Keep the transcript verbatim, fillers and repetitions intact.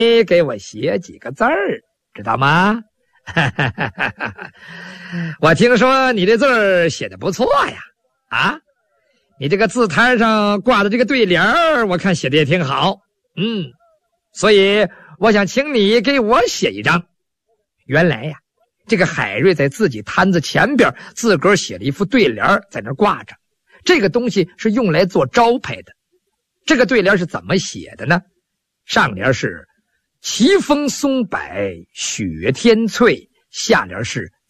你给我写几个字儿，知道吗？我听说你这字儿写的不错呀，啊，你这个字摊上挂的这个对联儿，我看写的也挺好，嗯，所以我想请你给我写一张。原来呀，这个海瑞在自己摊子前边自个儿写了一副对联在那挂着，这个东西是用来做招牌的。这个对联是怎么写的呢？上联是奇峰松柏雪天翠，下联是